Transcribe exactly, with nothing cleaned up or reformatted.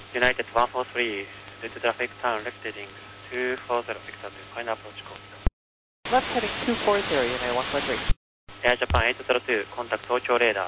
United one four three, due to traffic turn left heading two four zero, Victor to final approach course. Left heading two four zero, United one four three. Air Japan eight zero two, contact Tokyo radar.